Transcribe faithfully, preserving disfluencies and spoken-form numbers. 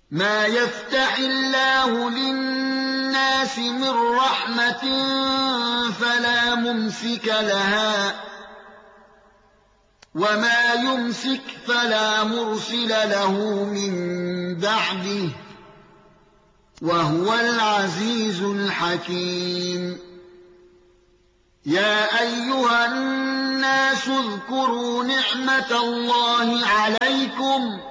ما يفتح الله للناس من رحمة فلا ممسك لها وما يمسك فلا مرسل له من بعده وهو العزيز الحكيم. يا أيها الناس اذكروا نعمة الله عليكم